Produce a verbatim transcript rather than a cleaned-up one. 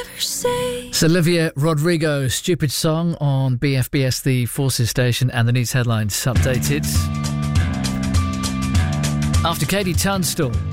It's Olivia Rodrigo, Stupid Song on B F B S, the Forces station, and the news headlines updated. After Katie Tunstall